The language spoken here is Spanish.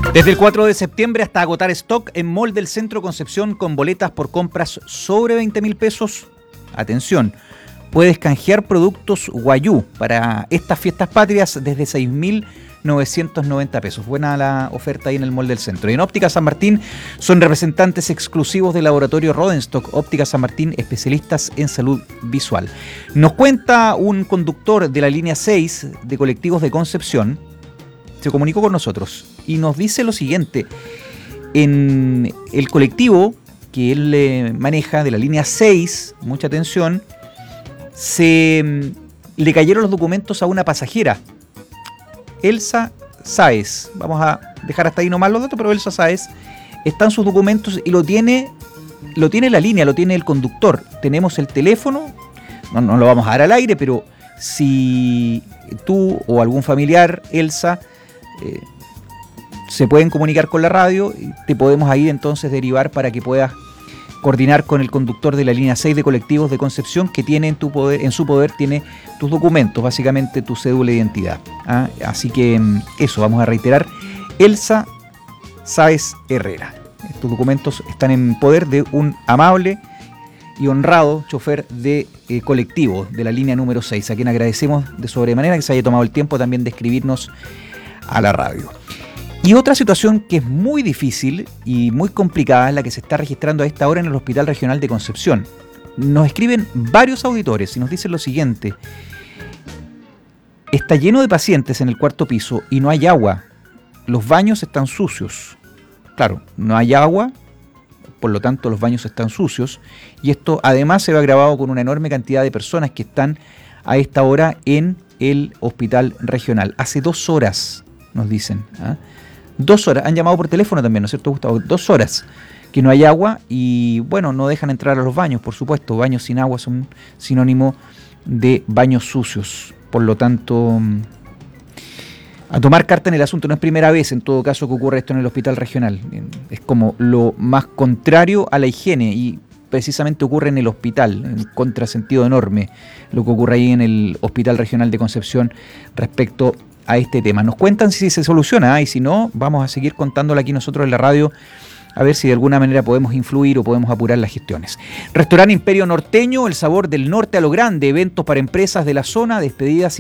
Desde el 4 de septiembre hasta agotar stock en Mall del Centro Concepción con boletas por compras sobre 20.000 pesos. Atención, puedes canjear productos Guayú para estas fiestas patrias desde 6.990 pesos. Buena la oferta ahí en el Mall del Centro. Y en Óptica San Martín son representantes exclusivos del laboratorio Rodenstock. Óptica San Martín, especialistas en salud visual. Nos cuenta un conductor de la línea 6 de colectivos de Concepción. Se comunicó con nosotros y nos dice lo siguiente: en el colectivo que él maneja de la línea 6, mucha atención, le cayeron los documentos a una pasajera, Elsa Sáez. Vamos a dejar hasta ahí nomás los datos, pero Elsa Sáez, están sus documentos y lo tiene la línea, lo tiene el conductor. Tenemos el teléfono, no lo vamos a dar al aire, pero si tú o algún familiar, Elsa, se pueden comunicar con la radio, te podemos ahí entonces derivar para que puedas coordinar con el conductor de la línea 6 de colectivos de Concepción, que tiene en su poder tiene tus documentos, básicamente tu cédula de identidad. Así que eso, vamos a reiterar: Elsa Sáez Herrera. Estos documentos están en poder de un amable y honrado chofer de colectivo de la línea número 6, a quien agradecemos de sobremanera que se haya tomado el tiempo también de escribirnos a la radio. Y otra situación que es muy difícil y muy complicada es la que se está registrando a esta hora en el Hospital Regional de Concepción. Nos escriben varios auditores y nos dicen lo siguiente: está lleno de pacientes en el cuarto piso y no hay agua. Los baños están sucios. Claro, no hay agua, por lo tanto los baños están sucios, y esto además se ve agravado con una enorme cantidad de personas que están a esta hora en el Hospital Regional. Hace 2 horas, nos dicen, 2 horas, han llamado por teléfono también, ¿no es cierto, Gustavo? 2 horas que no hay agua y, bueno, no dejan entrar a los baños, por supuesto. Baños sin agua son sinónimo de baños sucios. Por lo tanto, a tomar carta en el asunto. No es primera vez, en todo caso, que ocurre esto en el Hospital Regional. Es como lo más contrario a la higiene, y precisamente ocurre en el hospital, en contrasentido enorme lo que ocurre ahí en el Hospital Regional de Concepción respecto a este tema. Nos cuentan si se soluciona, y si no, vamos a seguir contándolo aquí nosotros en la radio, a ver si de alguna manera podemos influir o podemos apurar las gestiones. Restaurante Imperio Norteño, el sabor del norte a lo grande, eventos para empresas de la zona, despedidas